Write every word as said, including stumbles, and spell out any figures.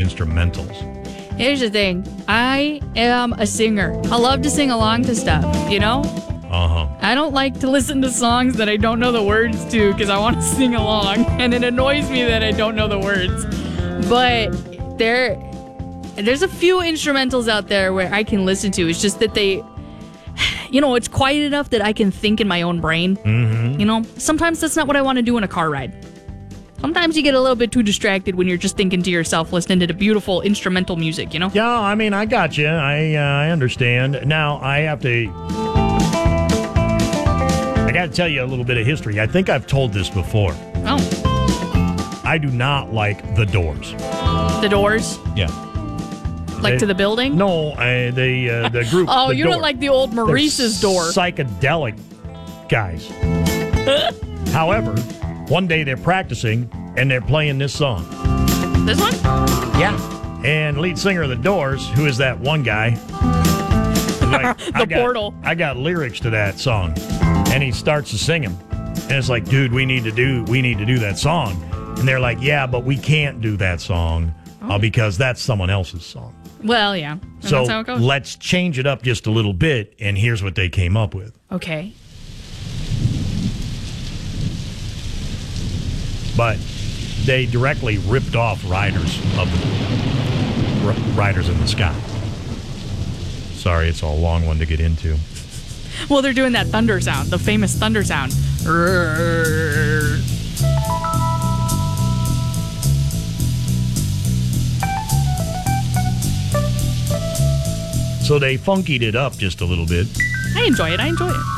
instrumentals. Here's the thing. I am a singer. I love to sing along to stuff, you know? Uh-huh. I don't like to listen to songs that I don't know the words to because I want to sing along, and it annoys me that I don't know the words. But there, there's a few instrumentals out there where I can listen to. It's just that they, you know, it's quiet enough that I can think in my own brain. Mm-hmm. You know, sometimes that's not what I want to do in a car ride. Sometimes you get a little bit too distracted when you're just thinking to yourself, listening to the beautiful instrumental music, you know? Yeah, I mean, I got you. I uh, I understand. Now, I have to... I got to tell you a little bit of history. I think I've told this before. Oh. I do not like The Doors. The Doors? Yeah. Like They- to the building? No, I, the uh, the group. Oh, the you Doors. don't like the old They're Maurice's door. Psychedelic guys. However, one day they're practicing and they're playing this song. This one? Yeah. And lead singer of The Doors, who is that one guy? is like, The I got, Portal. I got lyrics to that song. And he starts to sing them. And it's like, dude, we need to do we need to do that song. And they're like, yeah, but we can't do that song uh, because that's someone else's song. Well, yeah. And So that's how it goes. let's change it up just a little bit, and here's what they came up with. Okay. But they directly ripped off Riders of the R- Riders in the Sky. Sorry, it's a long one to get into. Well, they're doing that thunder sound, the famous thunder sound. So they funkied it up just a little bit. I enjoy it. I enjoy it.